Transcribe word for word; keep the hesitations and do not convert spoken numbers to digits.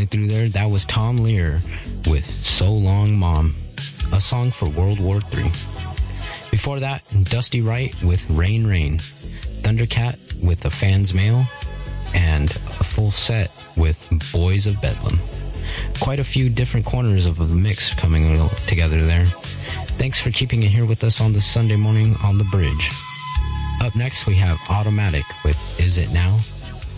Coming through there, that was Tom Lear with So Long Mom, a song for World War Three. Before that, Dusty Wright with Rain Rain, Thundercat with The Fan's Mail, and a full set with Boys of Bedlam. Quite a few different corners of the mix coming together there. Thanks for keeping it here with us on this Sunday morning on the bridge. Up next, we have Automatic with Is It Now?